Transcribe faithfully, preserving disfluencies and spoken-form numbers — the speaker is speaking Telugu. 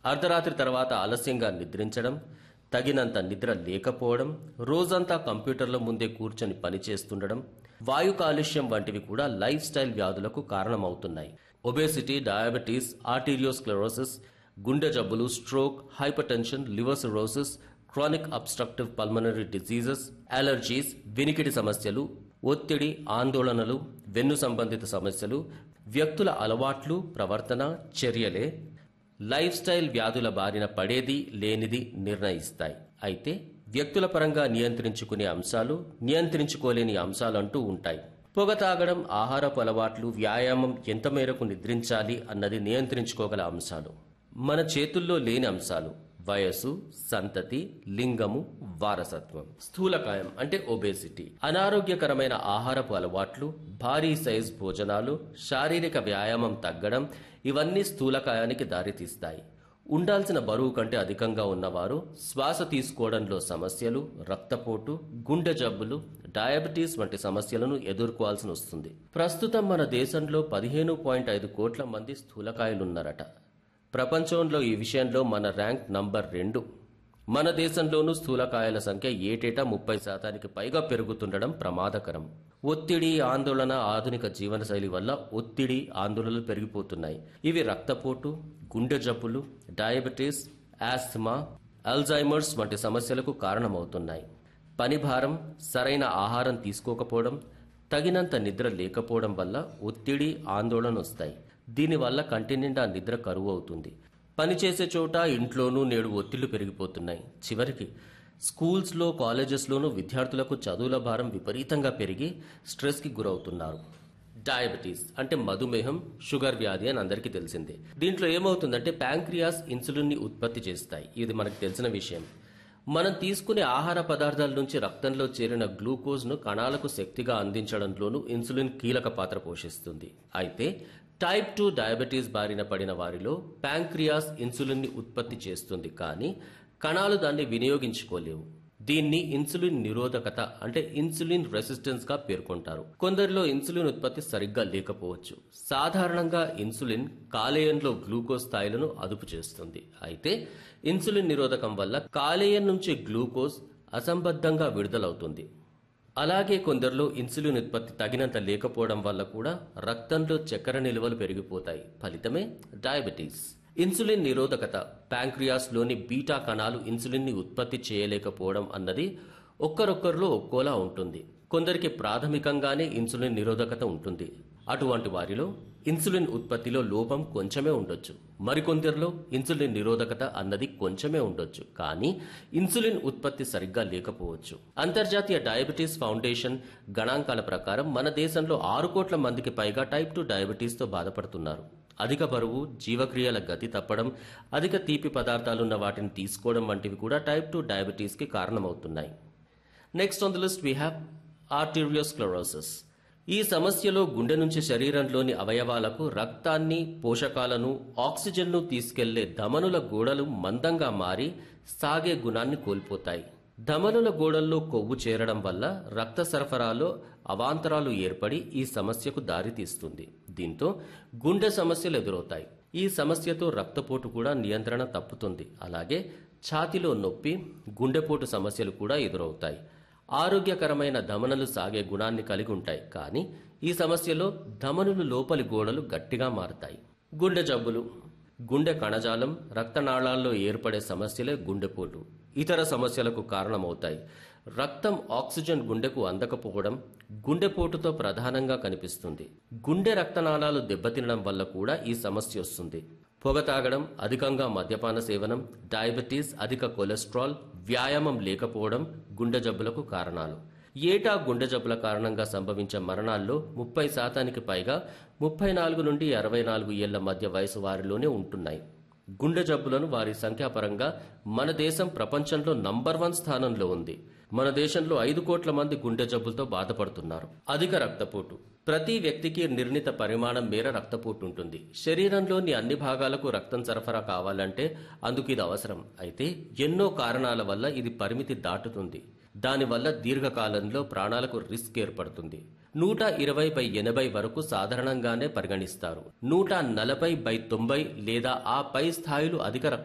అర్ధరాత్రి తర్వాత ఆలస్యంగా నిద్రించడం, తగినంత నిద్ర లేకపోవడం, రోజంతా కంప్యూటర్ల ముందే కూర్చొని పనిచేస్తుండడం, వాయు కాలుష్యం వంటివి కూడా లైఫ్ స్టైల్ వ్యాధులకు కారణమవుతున్నాయి. ఒబేసిటీ, డయాబెటీస్, ఆర్టీరియోస్క్లెరోసిస్, గుండె జబ్బులు, stroke, hypertension, liver cirrhosis, chronic obstructive pulmonary diseases, allergies, వినికిడి సమస్యలు, ఒత్తిడి, ఆందోళనలు, వెన్ను సంబంధిత సమస్యలు, వ్యక్తుల అలవాట్లు, ప్రవర్తన, చర్యలే లైఫ్ స్టైల్ వ్యాధుల బారిన పడేది లేనిది నిర్ణయిస్తాయి. అయితే వ్యక్తుల పరంగా నియంత్రించుకునే అంశాలు, నియంత్రించుకోలేని అంశాలంటూ ఉంటాయి. పొగ తాగడం, ఆహారపు అలవాట్లు, వ్యాయామం, ఎంత మేరకు నిద్రించాలి అన్నది నియంత్రించుకోగల అంశాలు. మన చేతుల్లో లేని అంశాలు వయసు, సంతతి, లింగము, వారసత్వం. స్థూలకాయం అంటే ఒబేసిటీ, అనారోగ్యకరమైన ఆహారపు అలవాట్లు, భారీ సైజ్ భోజనాలు, శారీరక వ్యాయామం తగ్గడం ఇవన్నీ స్థూలకాయానికి దారితీస్తాయి. ఉండాల్సిన బరువు కంటే అధికంగా ఉన్నవారు శ్వాస తీసుకోవడంలో సమస్యలు, రక్తపోటు, గుండె జబ్బులు, డయాబెటీస్ వంటి సమస్యలను ఎదుర్కోవాల్సి వస్తుంది. ప్రస్తుతం మన దేశంలో పదిహేను పాయింట్ ఐదు కోట్ల మంది స్థూలకాయులున్నారట. ప్రపంచంలో ఈ విషయంలో మన ర్యాంక్ నంబర్ రెండు. మన దేశంలోనూ స్థూలకాయాల సంఖ్య ఏటేటా ముప్పై శాతానికి పైగా పెరుగుతుండడం ప్రమాదకరం. ఒత్తిడి, ఆందోళన, ఆధునిక జీవనశైలి వల్ల ఒత్తిడి, ఆందోళనలు పెరిగిపోతున్నాయి. ఇవి రక్తపోటు, గుండె జబ్బులు, డయాబెటీస్, ఆస్థమా, అల్జైమర్స్ వంటి సమస్యలకు కారణమవుతున్నాయి. పనిభారం, సరైన ఆహారం తీసుకోకపోవడం, తగినంత నిద్ర లేకపోవడం వల్ల ఒత్తిడి, ఆందోళన వస్తాయి. దీనివల్ల కంటి నిండా నిద్ర కరువు అవుతుంది. పనిచేసే చోట, ఇంట్లోనూ నేడు ఒత్తిళ్లు పెరిగిపోతున్నాయి. చివరికి స్కూల్స్లో, కాలేజెస్లోనూ విద్యార్థులకు చదువుల భారం విపరీతంగా పెరిగి స్ట్రెస్కి గురవుతున్నారు. డయాబెటీస్ అంటే మధుమేహం, షుగర్ వ్యాధి అని అందరికీ తెలిసిందే. దీంట్లో ఏమవుతుందంటే ప్యాంక్రియాస్ ఇన్సులిన్ని ఉత్పత్తి చేస్తాయి. ఇది మనకు తెలిసిన విషయం. మనం తీసుకునే ఆహార పదార్థాల నుంచి రక్తంలో చేరిన గ్లూకోజ్ను కణాలకు శక్తిగా అందించడంలోనూ ఇన్సులిన్ కీలక పాత్ర పోషిస్తుంది. అయితే టైప్ టూ డయాబెటీస్ బారిన పడిన వారిలో ప్యాంక్రియాస్ ఇన్సులిన్ని ఉత్పత్తి చేస్తుంది, కానీ కణాలు దాన్ని వినియోగించుకోలేవు. దీన్ని ఇన్సులిన్ నిరోధకత అంటే ఇన్సులిన్ రెసిస్టెన్స్ గా పేర్కొంటారు. కొందరిలో ఇన్సులిన్ ఉత్పత్తి సరిగ్గా లేకపోవచ్చు. సాధారణంగా ఇన్సులిన్ కాలేయంలో గ్లూకోజ్ స్థాయిలను అదుపు చేస్తుంది. అయితే ఇన్సులిన్ నిరోధకం వల్ల కాలేయం నుంచి గ్లూకోజ్ అసంబద్ధంగా విడుదలవుతుంది. అలాగే కొందరిలో ఇన్సులిన్ ఉత్పత్తి తగినంత లేకపోవడం వల్ల కూడా రక్తంలో చక్కెర నిల్వలు పెరిగిపోతాయి. ఫలితమే డయాబెటీస్. ఇన్సులిన్ నిరోధకత, ప్యాంక్రియాస్లోని బీటా కణాలు ఇన్సులిన్ని ఉత్పత్తి చేయలేకపోవడం అన్నది ఒక్కరొక్కరిలో ఒక్కోలా ఉంటుంది. కొందరికి ప్రాథమికంగానే ఇన్సులిన్ నిరోధకత ఉంటుంది. అటువంటి వారిలో ఇన్సులిన్ ఉత్పత్తిలో లోపం కొంచెమే ఉండొచ్చు. మరికొందరిలో ఇన్సులిన్ నిరోధకత అన్నది కొంచెమే ఉండొచ్చు, కానీ ఇన్సులిన్ ఉత్పత్తి సరిగ్గా లేకపోవచ్చు. అంతర్జాతీయ డయాబెటీస్ ఫౌండేషన్ గణాంకాల ప్రకారం మన దేశంలో ఆరు కోట్ల మందికి పైగా టైప్ టూ డయాబెటీస్తో బాధపడుతున్నారు. అధిక బరువు, జీవక్రియల గతి తప్పడం, అధిక తీపి పదార్థాలున్న వాటిని తీసుకోవడం వంటివి కూడా టైప్ టూ డయాబెటీస్కి కారణమవుతున్నాయి. Next on the list we have arteriosclerosis. ఈ సమస్యలో గుండె నుంచి శరీరంలోని అవయవాలకు రక్తాన్ని, పోషకాలను, ఆక్సిజన్ను తీసుకెళ్లే ధమనుల గోడలు మందంగా మారి సాగే గుణాన్ని కోల్పోతాయి. ధమనుల గోడల్లో కొవ్వు చేరడం వల్ల రక్త సరఫరాలో అవాంతరాలు ఏర్పడి ఈ సమస్యకు దారితీస్తుంది. దీంతో గుండె సమస్యలు ఎదురవుతాయి. ఈ సమస్యతో రక్తపోటు కూడా నియంత్రణ తప్పుతుంది. అలాగే ఛాతీలో నొప్పి, గుండెపోటు సమస్యలు కూడా ఎదురవుతాయి. ఆరోగ్యకరమైన ధమనులు సాగే గుణాన్ని కలిగి ఉంటాయి, కానీ ఈ సమస్యలో ధమనులు లోపలి గోడలు గట్టిగా మారతాయి. గుండె జబ్బులు, గుండె కణజాలం, రక్తనాళాల్లో ఏర్పడే సమస్యలే గుండెపోటు, ఇతర సమస్యలకు కారణమవుతాయి. రక్తం, ఆక్సిజన్ గుండెకు అందకపోవడం గుండెపోటుతో ప్రధానంగా కనిపిస్తుంది. గుండె రక్తనాళాలు దెబ్బతినడం వల్ల కూడా ఈ సమస్య వస్తుంది. పొగ తాగడం, అధికంగా మద్యపాన సేవనం, డయాబెటీస్, అధిక కొలెస్ట్రాల్, వ్యాయామం లేకపోవడం గుండె జబ్బులకు కారణాలు. ఏటా గుండె జబ్బుల కారణంగా సంభవించే మరణాల్లో ముప్పై శాతానికి పైగా ముప్పై నాలుగు నుండి అరవై నాలుగు ఏళ్ల మధ్య వయసు వారిలోనే ఉంటున్నాయి. గుండె జబ్బులను వారి సంఖ్యాపరంగా మన దేశం ప్రపంచంలో నంబర్ వన్ స్థానంలో ఉంది. మన దేశంలో ఐదు కోట్ల మంది గుండె జబ్బులతో బాధపడుతున్నారు. అధిక రక్తపోటు. ప్రతి వ్యక్తికి నిర్ణీత పరిమాణం మేర రక్తపోటు ఉంటుంది. శరీరంలోని అన్ని భాగాలకు రక్తం సరఫరా కావాలంటే అందుకు ఇది అవసరం. అయితే ఎన్నో కారణాల వల్ల ఇది పరిమితి దాటుతుంది. దానివల్ల దీర్ఘకాలంలో ప్రాణాలకు రిస్క్ ఏర్పడుతుంది. నూట ఇరవై బై ఎనభై వరకు సాధారణంగానే పరిగణిస్తారు. నూట నలభై బై తొంభై లేదా ఆ పై స్థాయిలు అధిక